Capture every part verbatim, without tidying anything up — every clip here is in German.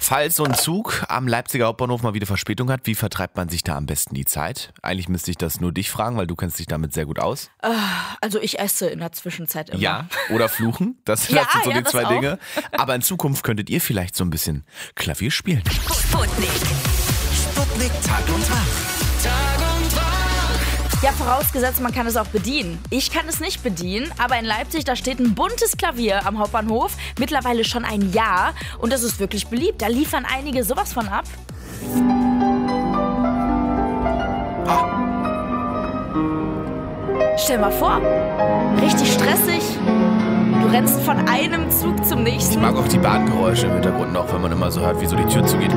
Falls so ein Zug am Leipziger Hauptbahnhof mal wieder Verspätung hat, wie vertreibt man sich da am besten die Zeit? Eigentlich müsste ich das nur dich fragen, weil du kennst dich damit sehr gut aus. Also ich esse in der Zwischenzeit immer. Ja, oder fluchen, das, Ja, das sind so ja, die das zwei auch. Dinge. Aber in Zukunft könntet ihr vielleicht so ein bisschen Klavier spielen. Sputnik. Sputnik Tag und Wach. Tag und Wach. Ja, vorausgesetzt, man kann es auch bedienen. Ich kann es nicht bedienen, aber in Leipzig, da steht ein buntes Klavier am Hauptbahnhof. Mittlerweile schon ein Jahr und das ist wirklich beliebt. Da liefern einige sowas von ab. Stell mal vor, richtig stressig. Du rennst von einem Zug zum Ich nächsten. mag auch die Bahngeräusche im Hintergrund noch, wenn man immer so hört, wie so die Tür zugeht.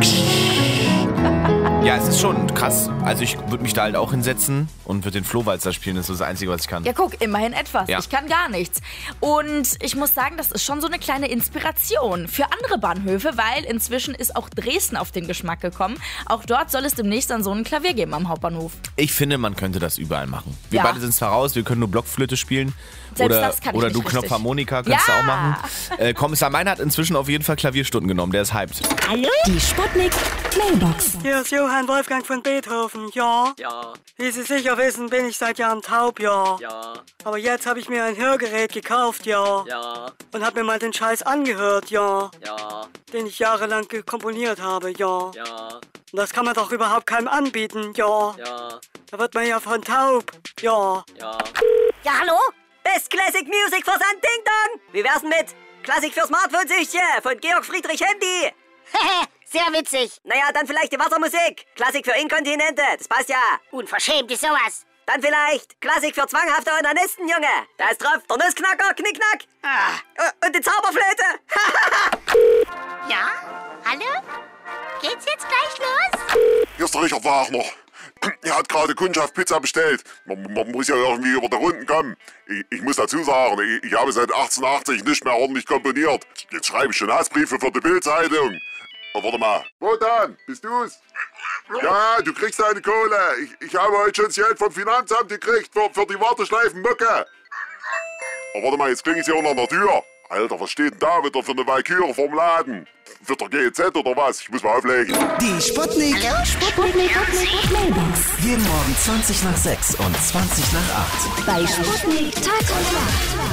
Ja, es ist schon krass. Also ich würde mich da halt auch hinsetzen und würde den Flohwalzer spielen. Das ist das Einzige, was ich kann. Ja, guck, immerhin etwas. Ja. Ich kann gar nichts. Und ich muss sagen, das ist schon so eine kleine Inspiration für andere Bahnhöfe, weil inzwischen ist auch Dresden auf den Geschmack gekommen. Auch dort soll es demnächst dann so ein Klavier geben am Hauptbahnhof. Ich finde, man könnte das überall machen. Wir Ja. beide sind zwar raus, wir können nur Blockflöte spielen. Selbst oder das kann ich oder nicht du richtig. Knopfharmonika kannst Ja. du auch machen. Äh, Kommissar Mein hat inzwischen auf jeden Fall Klavierstunden genommen, der ist hyped. Die Sputnik Mailbox. Hier ist Johann Wolfgang von Beethoven, ja? Ja, Wie Sie sicher wissen, bin ich seit Jahren taub, ja. ja, Aber jetzt habe ich mir ein Hörgerät gekauft, ja. ja, Und habe mir mal den Scheiß angehört, ja. ja, Den ich jahrelang ge- komponiert habe, ja. ja, Und das kann man doch überhaupt keinem anbieten, ja. ja, Da wird man ja von taub, ja. ja. Ja, hallo? Best Classic Music Versand Ding Dong. Wie wär's denn mit Klassik für Smartphone-Süchtchen von Georg Friedrich Handy? Sehr witzig. Naja, dann vielleicht die Wassermusik. Klassik für Inkontinente, das passt ja. Unverschämt ist sowas. Dann vielleicht Klassik für zwanghafte Onanisten, Junge. Da ist drauf der Nussknacker, Knickknack. Ah. Und die Zauberflöte. Ja? Hallo? Geht's jetzt gleich los? Hier ist der Richard Wagner. Er hat gerade Kundschaft Pizza bestellt. Man, man muss ja irgendwie über die Runden kommen. Ich, ich muss dazu sagen, ich, ich habe seit achtzehnhundert nicht mehr ordentlich komponiert. Jetzt schreibe ich schon Hassbriefe für die Bild-Zeitung. Oh, warte mal. Wotan, bist du's? Ja, du kriegst deine Kohle. Ich, ich habe heute schon das Geld vom Finanzamt gekriegt für, für die Warteschleifen-Mucke. Oh, warte mal, jetzt klingelt hier unter der Tür. Alter, was steht denn da wieder für eine Walküre vorm Laden? Für der G E Z oder was? Ich muss mal auflegen. Die Sputnik. Hallo? Sputnik Mailbox. Jeden Morgen zwanzig nach sechs und zwanzig nach acht. Bei Sputnik Tag und Wach.